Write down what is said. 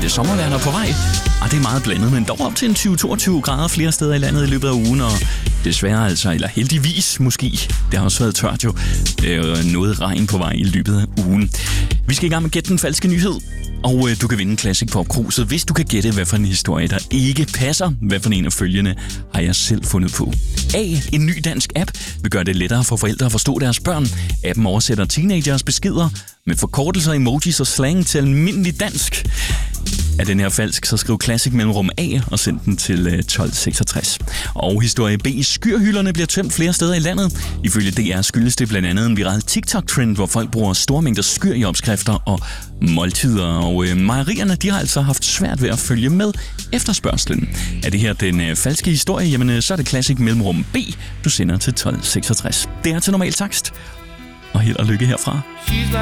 sommervejr på vej. Det er meget blandet, men dog op til en 20-22 grader flere steder i landet i løbet af ugen, og desværre altså, eller heldigvis måske, det har også været tørt jo, noget regn på vej i løbet af ugen. Vi skal i gang med Gæt den falske nyhed, og du kan vinde en Classic Pop Cruiset, hvis du kan gætte, hvad for en historie, der ikke passer. Hvad for en af følgende har jeg selv fundet på? A. En ny dansk app vil gøre det lettere for forældre at forstå deres børn. Appen oversætter teenagers beskeder med forkortelser, emojis og slang til almindelig dansk. Er den her falsk, så skriv Classic mellemrum A og send den til 1266. Og historie B. Skyrhylderne bliver tømt flere steder i landet. Ifølge DR skyldes det blandt andet en viral TikTok-trend, hvor folk bruger store mængder skyr i opskrifter og måltider. Og mejerierne, de har altså haft svært ved at følge med efterspørgslen. Er det her den falske historie? Jamen, så er det Classic mellemrum B, du sender til 1266. Det er til normal takst. Og held og lykke herfra.